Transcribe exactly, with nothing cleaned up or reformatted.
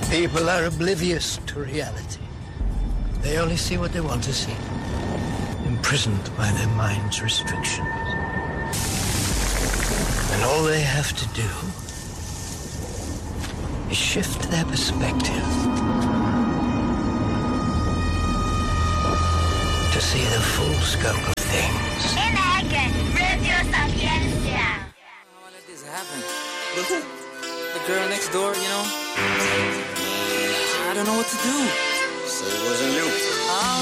People are oblivious to reality. They only see what they want to see, imprisoned by their mind's restrictions. And all they have to do is shift their perspective to see the full scope of things. Imagen, Radio Sapiencia. How let this happen? But who? The girl next door, you know? I don't know what to do. So it wasn't you. Oh.